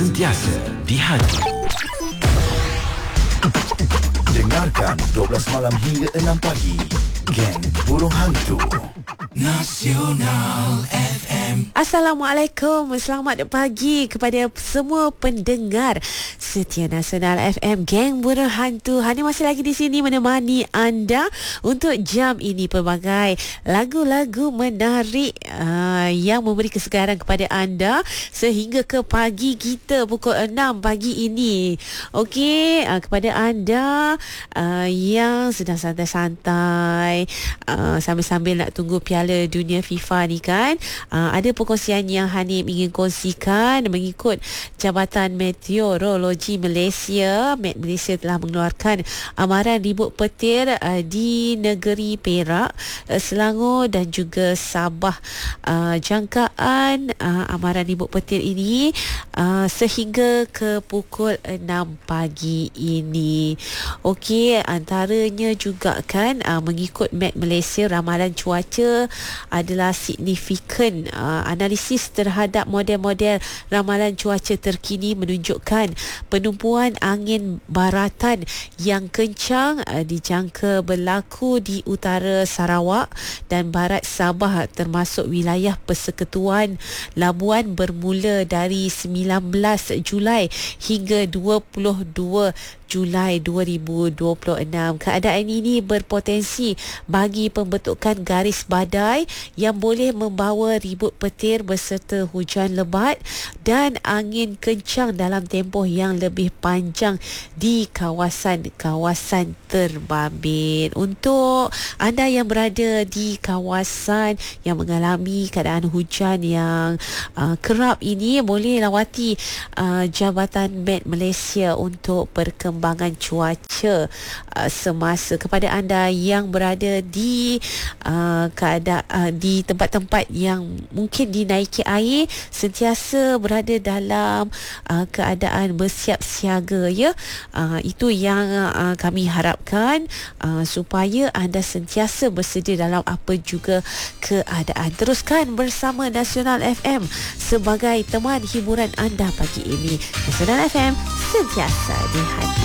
sentiasa di hati. Dengarkan 12 malam hingga 6 pagi. Geng Burung Hantu Nasional FM. Assalamualaikum, selamat pagi kepada semua pendengar setia Nasional FM. Geng Burung Hantu Hani masih lagi di sini menemani anda untuk jam ini. Pelbagai lagu-lagu menarik yang memberi kesegaran kepada anda sehingga ke pagi kita pukul 6 pagi ini. Okey, kepada anda yang sedang santai-santai sambil-sambil nak tunggu Piala Dunia FIFA ni kan, ada perkongsian yang Hanif ingin kongsikan. Mengikut Jabatan Meteorologi Malaysia, Met Malaysia telah mengeluarkan amaran ribut petir di negeri Perak, Selangor dan juga Sabah. Jangkaan amaran ribut petir ini sehingga ke pukul 6 pagi ini. Okey, antaranya juga kan mengikut Met Malaysia, ramalan cuaca adalah signifikan. Analisis terhadap model-model ramalan cuaca terkini menunjukkan penumpuan angin baratan yang kencang dijangka berlaku di utara Sarawak dan barat Sabah, termasuk wilayah Persekutuan Labuan bermula dari 19 Julai hingga 22 Julai 2026. Keadaan ini berpotensi bagi pembentukan garis badai yang boleh membawa ribut petir beserta hujan lebat dan angin kencang dalam tempoh yang lebih panjang di kawasan-kawasan terbabit. Untuk anda yang berada di kawasan yang mengalami keadaan hujan yang kerap ini, boleh lawati Jabatan Met Malaysia untuk perkembangan cuaca semasa. Kepada anda yang berada di di tempat-tempat yang mungkin dinaiki air, sentiasa berada dalam keadaan bersiap siaga ya. Itu yang kami harapkan, supaya anda sentiasa bersedia dalam apa juga keadaan. Teruskan bersama Nasional FM sebagai teman hiburan anda pagi ini. Nasional FM, sentiasa di hati.